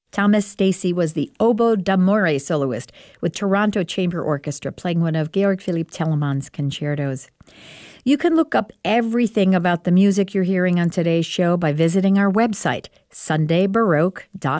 Thomas Stacy was the oboe d'amore soloist with Toronto Chamber Orchestra playing one of Georg Philipp Telemann's concertos. You can look up everything about the music you're hearing on today's show by visiting our website, sundaybaroque.com.